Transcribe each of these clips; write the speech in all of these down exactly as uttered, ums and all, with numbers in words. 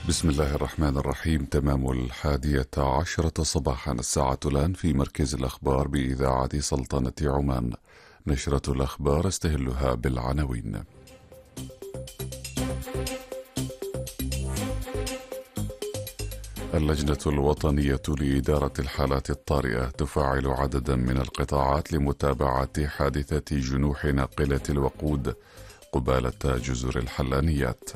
بسم الله الرحمن الرحيم. تمام الحادية عشرة صباحا، الساعة الآن في مركز الأخبار بإذاعة سلطنة عمان. نشرة الأخبار استهلها بالعناوين. اللجنة الوطنية لإدارة الحالات الطارئة تفعل عددا من القطاعات لمتابعة حادثة جنوح ناقلة الوقود قبالة جزر الحلانيات.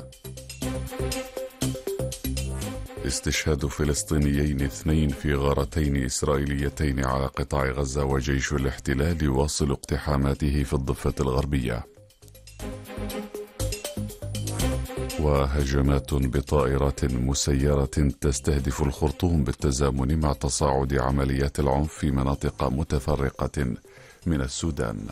استشهاد فلسطينيين اثنين في غارتين إسرائيليتين على قطاع غزة، وجيش الاحتلال يواصل اقتحاماته في الضفة الغربية. وهجمات بطائرات مسيرة تستهدف الخرطوم بالتزامن مع تصاعد عمليات العنف في مناطق متفرقة من السودان.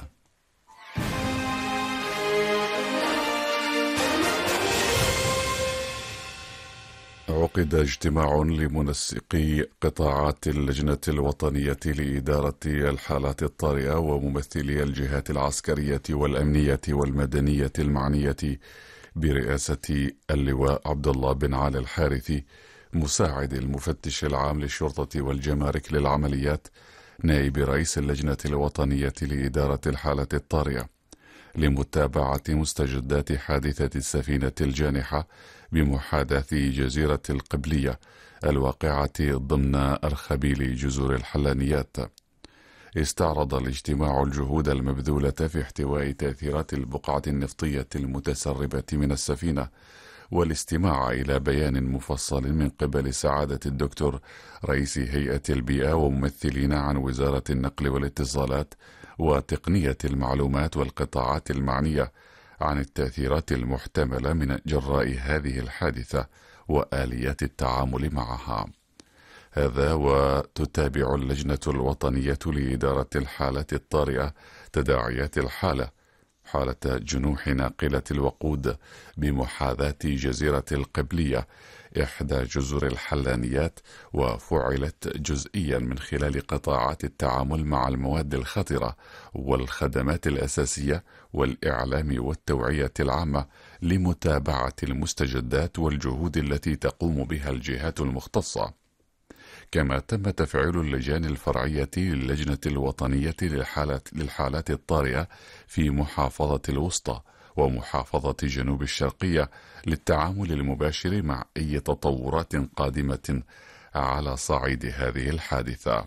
عقد اجتماع لمنسقي قطاعات اللجنة الوطنية لإدارة الحالات الطارئة وممثلي الجهات العسكرية والأمنية والمدنية المعنية برئاسة اللواء عبد الله بن علي الحارثي مساعد المفتش العام للشرطة والجمارك للعمليات، نائب رئيس اللجنة الوطنية لإدارة الحالات الطارئة، لمتابعة مستجدات حادثة السفينة الجانحة بمحاذاة جزيرة القبلية الواقعة ضمن أرخبيل جزر الحلانيات. استعرض الاجتماع الجهود المبذولة في احتواء تأثيرات البقعة النفطية المتسربة من السفينة، والاستماع إلى بيان مفصل من قبل سعادة الدكتور رئيس هيئة البيئة وممثلين عن وزارة النقل والاتصالات وتقنية المعلومات والقطاعات المعنية عن التأثيرات المحتملة من جراء هذه الحادثة وآليات التعامل معها. هذا وتتابع اللجنة الوطنية لإدارة الحالات الطارئة تداعيات الحالة حالة جنوح ناقلة الوقود بمحاذاة جزيرة القبلية إحدى جزر الحلانيات، وفعلت جزئيا من خلال قطاعات التعامل مع المواد الخطرة والخدمات الأساسية والإعلام والتوعية العامة لمتابعة المستجدات والجهود التي تقوم بها الجهات المختصة. كما تم تفعيل اللجان الفرعية للجنة الوطنية للحالات, للحالات الطارئة في محافظة الوسطى ومحافظة جنوب الشرقية للتعامل المباشر مع أي تطورات قادمة على صعيد هذه الحادثة.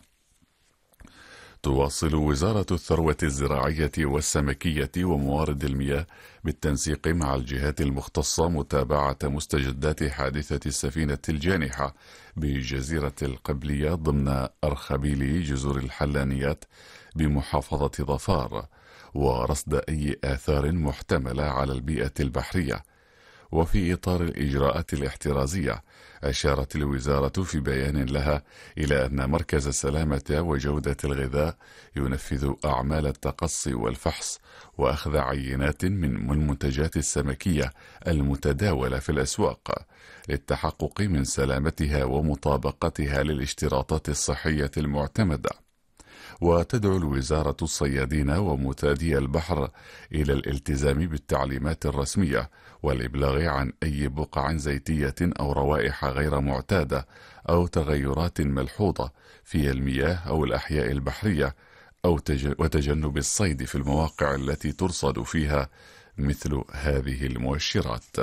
تواصل وزارة الثروة الزراعية والسمكية وموارد المياه بالتنسيق مع الجهات المختصة متابعة مستجدات حادثة السفينة الجانحة بجزيرة القبلية ضمن أرخبيل جزر الحلانيات بمحافظة ظفار، ورصد أي آثار محتملة على البيئة البحرية. وفي إطار الإجراءات الاحترازية، أشارت الوزارة في بيان لها إلى أن مركز سلامة وجودة الغذاء ينفذ أعمال التقصي والفحص وأخذ عينات من المنتجات السمكية المتداولة في الأسواق للتحقق من سلامتها ومطابقتها للاشتراطات الصحية المعتمدة. وتدعو الوزارة الصيادين ومتادي البحر إلى الالتزام بالتعليمات الرسمية والإبلاغ عن أي بقع زيتية أو روائح غير معتادة أو تغيرات ملحوظة في المياه أو الأحياء البحرية، أو وتجنب الصيد في المواقع التي ترصد فيها مثل هذه المؤشرات.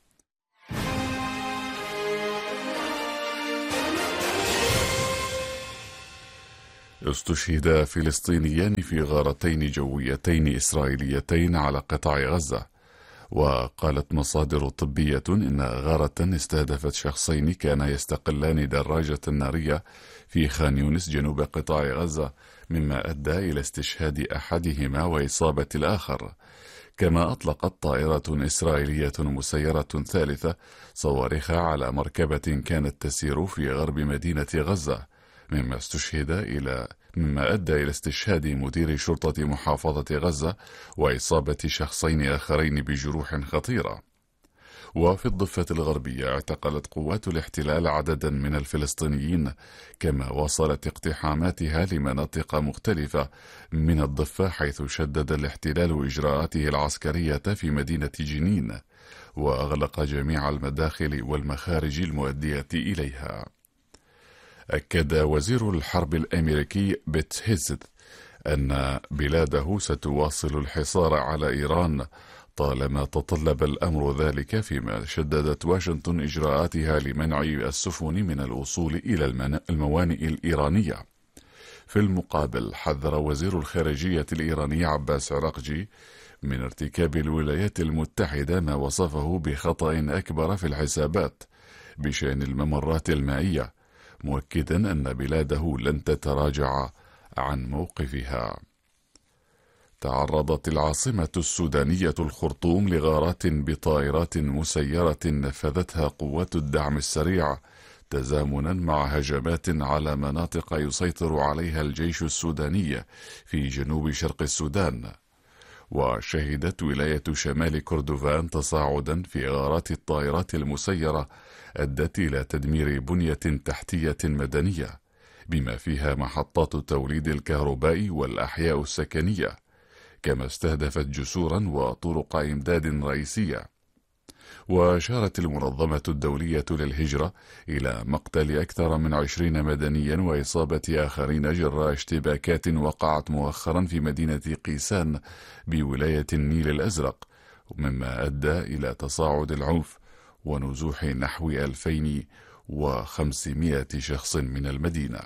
استشهد فلسطينيان في غارتين جويتين إسرائيليتين على قطاع غزة. وقالت مصادر طبية إن غارة استهدفت شخصين كانا يستقلان دراجة نارية في خان يونس جنوب قطاع غزة، مما أدى إلى استشهاد أحدهما وإصابة الآخر. كما أطلقت طائرة إسرائيلية مسيرة ثالثة صواريخ على مركبة كانت تسير في غرب مدينة غزة، مما استشهد إلى مما أدى إلى استشهاد مدير شرطة محافظة غزة وإصابة شخصين آخرين بجروح خطيرة. وفي الضفة الغربية اعتقلت قوات الاحتلال عددا من الفلسطينيين، كما واصلت اقتحاماتها لمناطق مختلفة من الضفة، حيث شدد الاحتلال إجراءاته العسكرية في مدينة جنين، وأغلق جميع المداخل والمخارج المؤدية إليها. أكد وزير الحرب الأمريكي بيت هيزت أن بلاده ستواصل الحصار على إيران طالما تطلب الأمر ذلك، فيما شددت واشنطن إجراءاتها لمنع السفن من الوصول إلى الموانئ الإيرانية. في المقابل، حذر وزير الخارجية الإيراني عباس عراقجي من ارتكاب الولايات المتحدة ما وصفه بخطأ أكبر في الحسابات بشأن الممرات المائية، مؤكدا أن بلاده لن تتراجع عن موقفها. تعرضت العاصمة السودانية الخرطوم لغارات بطائرات مسيرة نفذتها قوات الدعم السريع تزامنا مع هجمات على مناطق يسيطر عليها الجيش السوداني في جنوب شرق السودان. وشهدت ولاية شمال كردفان تصاعدا في غارات الطائرات المسيرة أدت إلى تدمير بنية تحتية مدنية، بما فيها محطات توليد الكهرباء والأحياء السكنية، كما استهدفت جسورا وطرق إمداد رئيسية. وأشارت المنظمة الدولية للهجرة إلى مقتل أكثر من عشرين مدنيا وإصابة آخرين جراء اشتباكات وقعت مؤخرا في مدينة قيسان بولاية النيل الأزرق، مما أدى إلى تصاعد العنف ونزوح نحو ألفين وخمسمائة شخص من المدينة.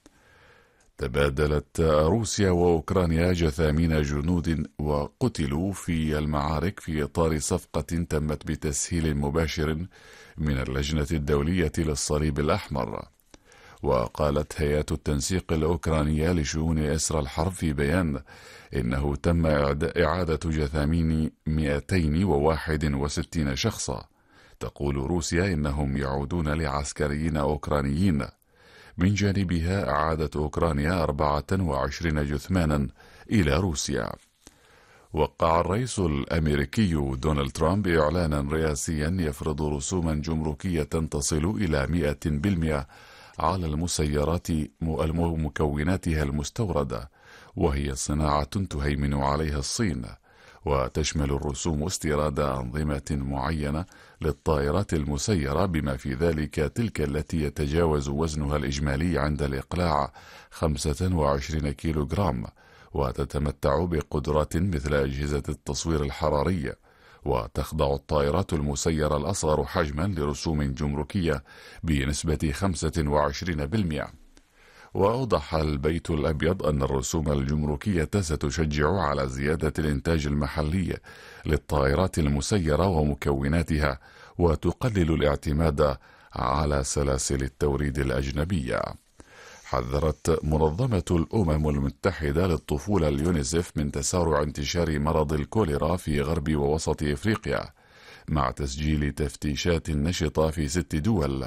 تبادلت روسيا وأوكرانيا جثامين جنود وقتلوا في المعارك في إطار صفقة تمت بتسهيل مباشر من اللجنة الدولية للصليب الأحمر. وقالت هيئة التنسيق الأوكرانية لشؤون أسرى الحرب في بيان إنه تم إعادة جثامين مئتين وواحد وستين شخصا. تقول روسيا إنهم يعودون لعسكريين أوكرانيين. من جانبها أعادت أوكرانيا أربعة وعشرين جثمانا إلى روسيا. وقع الرئيس الأمريكي دونالد ترامب إعلانا رئاسيا يفرض رسوما جمركية تصل إلى مئة بالمئة على المسيرات ومكوناتها المستوردة، وهي صناعة تهيمن عليها الصين، وتشمل الرسوم استيراد أنظمة معينة للطائرات المسيرة، بما في ذلك تلك التي يتجاوز وزنها الإجمالي عند الإقلاع خمسة وعشرين كيلوغرام، وتتمتع بقدرات مثل أجهزة التصوير الحراري. وتخضع الطائرات المسيرة الأصغر حجما لرسوم جمركية بنسبة خمسة وعشرين بالمئة. وأوضح البيت الأبيض أن الرسوم الجمركية ستشجع على زيادة الإنتاج المحلي للطائرات المسيرة ومكوناتها، وتقلل الاعتماد على سلاسل التوريد الأجنبية. حذرت منظمة الأمم المتحدة للطفولة اليونيسف من تسارع انتشار مرض الكوليرا في غرب ووسط إفريقيا، مع تسجيل تفتيشات نشطة في ست دول،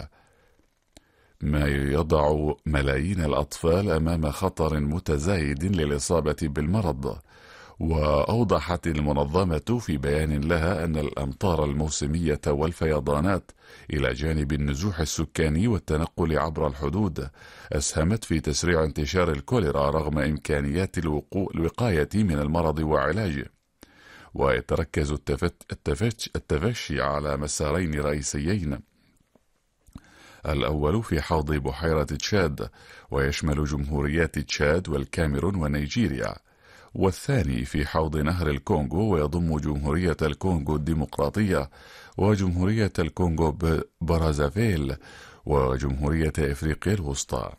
ما يضع ملايين الأطفال أمام خطر متزايد للإصابة بالمرض. وأوضحت المنظمة في بيان لها أن الأمطار الموسمية والفيضانات إلى جانب النزوح السكاني والتنقل عبر الحدود أسهمت في تسريع انتشار الكوليرا رغم إمكانيات الوقاية من المرض وعلاجه. ويتركز التفشي على مسارين رئيسيين: الأول في حوض بحيرة تشاد ويشمل جمهوريات تشاد والكاميرون ونيجيريا، والثاني في حوض نهر الكونغو ويضم جمهورية الكونغو الديمقراطية وجمهورية الكونغو برازافيل وجمهورية إفريقيا الوسطى.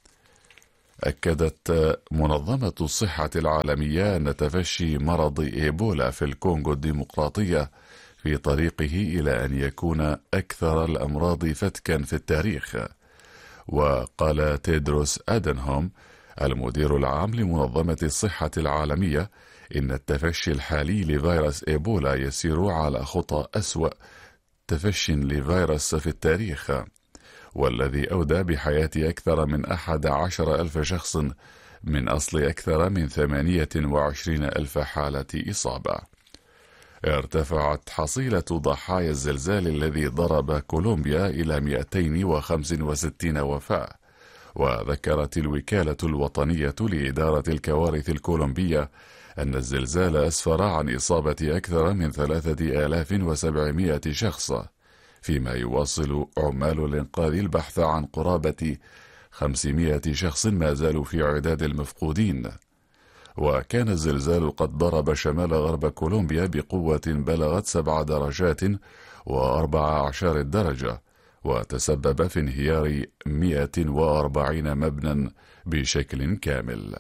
أكدت منظمة الصحة العالمية أن تفشي مرض إيبولا في الكونغو الديمقراطية في طريقه إلى أن يكون أكثر الأمراض فتكا في التاريخ. وقال تيدروس أدنهوم المدير العام لمنظمة الصحة العالمية إن التفشي الحالي لفيروس إيبولا يسير على خطى أسوأ تفشي لفيروس في التاريخ، والذي أودى بحياة أكثر من أحد عشر ألف شخص من أصل أكثر من ثمانية وعشرين ألف حالة إصابة. ارتفعت حصيلة ضحايا الزلزال الذي ضرب كولومبيا إلى مئتين وخمسة وستين وفاة. وذكرت الوكالة الوطنية لإدارة الكوارث الكولومبية أن الزلزال أسفر عن إصابة أكثر من ثلاثة آلاف وسبعمائة شخص، فيما يواصل عمال الإنقاذ البحث عن قرابة خمسمائة شخص ما زالوا في عداد المفقودين. وكان الزلزال قد ضرب شمال غرب كولومبيا بقوة بلغت سبع درجات وأربع عشر درجة، وتسبب في انهيار مئة وأربعين مبنى بشكل كامل.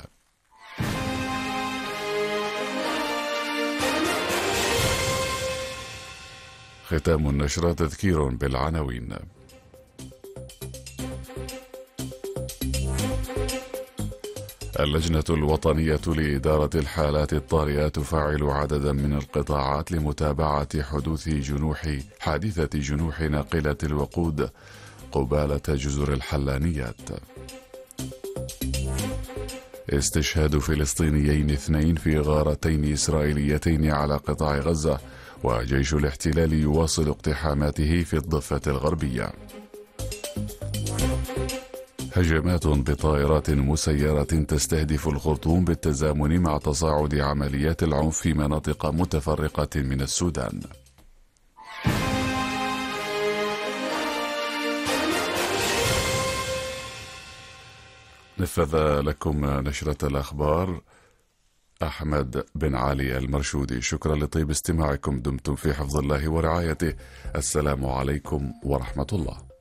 ختام النشرة تذكير بالعناوين. اللجنة الوطنية لإدارة الحالات الطارئة تفعل عددا من القطاعات لمتابعة حدوث جنوح حادثة جنوح ناقلة الوقود قبالة جزر الحلانيات. استشهاد فلسطينيين اثنين في غارتين إسرائيليتين على قطاع غزة، وجيش الاحتلال يواصل اقتحاماته في الضفة الغربية. هجمات بطائرات مسيرة تستهدف الخرطوم بالتزامن مع تصاعد عمليات العنف في مناطق متفرقة من السودان. نفذ لكم نشرة الأخبار أحمد بن علي المرشودي. شكرا لطيب استماعكم، دمتم في حفظ الله ورعايته. السلام عليكم ورحمة الله.